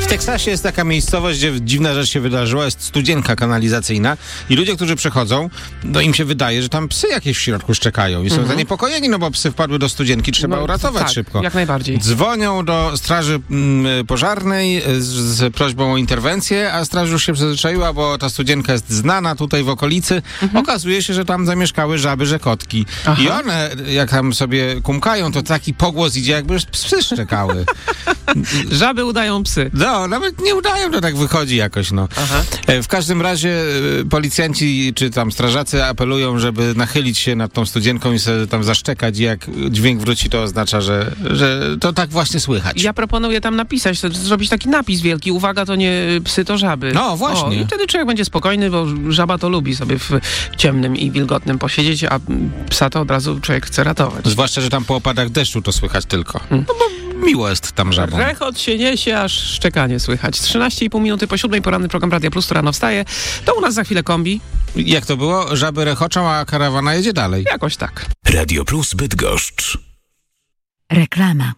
W Teksasie jest taka miejscowość, gdzie dziwna rzecz się wydarzyła, jest studzienka kanalizacyjna i ludzie, którzy przechodzą, no im się wydaje, że tam psy jakieś w środku szczekają i są zaniepokojeni, no bo psy wpadły do studzienki, trzeba uratować tak, szybko. Jak najbardziej. Dzwonią do straży pożarnej z prośbą o interwencję, a straż już się przyzwyczaiła, bo ta studzienka jest znana tutaj w okolicy. Okazuje się, że tam zamieszkały żaby, rzekotki. Aha. I one, jak tam sobie kumkają, to taki pogłos idzie, jakby psy szczekały. Żaby udają psy. No, nawet nie udają, to tak wychodzi jakoś, no. Aha. W każdym razie policjanci czy tam strażacy apelują, żeby nachylić się nad tą studzienką i sobie tam zaszczekać i jak dźwięk wróci, to oznacza, że to tak właśnie słychać. Ja proponuję tam napisać, zrobić taki napis wielki. Uwaga, to nie psy, to żaby. No, właśnie. I wtedy człowiek będzie spokojny, bo żaba to lubi sobie w ciemnym i wilgotnym posiedzieć, a psa to od razu człowiek chce ratować. Zwłaszcza, że tam po opadach deszczu to słychać tylko. No bo miło jest tam żabą. Rechot się niesie, aż szczekanie słychać. 13,5 minuty po 7, poranny program Radia Plus, to rano wstaje. To u nas za chwilę kombi. Jak to było? Żaby rechoczą, a karawana jedzie dalej. Jakoś tak. Radio Plus Bydgoszcz. Reklama.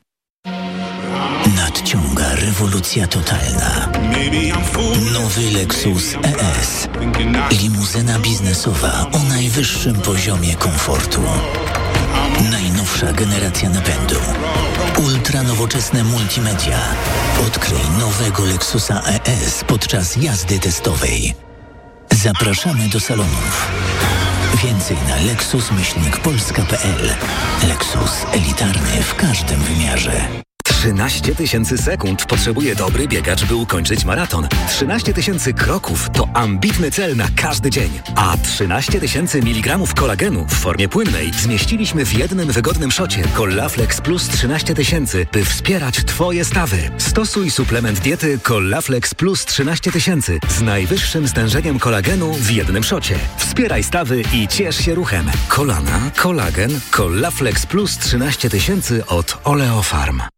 Nadciąga rewolucja totalna. Nowy Lexus ES. Limuzyna biznesowa o najwyższym poziomie komfortu. Najnowsza generacja napędu. Ultra nowoczesne multimedia. Odkryj nowego Lexusa ES podczas jazdy testowej. Zapraszamy do salonów. Więcej na lexus-polska.pl. Lexus elitarny w każdym wymiarze. 13 000 sekund potrzebuje dobry biegacz, by ukończyć maraton. 13 000 kroków to ambitny cel na każdy dzień. A 13 000 mg kolagenu w formie płynnej zmieściliśmy w jednym wygodnym szocie Collaflex Plus 13 000, by wspierać Twoje stawy. Stosuj suplement diety Collaflex Plus 13 000 z najwyższym stężeniem kolagenu w jednym szocie. Wspieraj stawy i ciesz się ruchem. Kolana, kolagen, Collaflex Plus 13 000 od Oleofarm.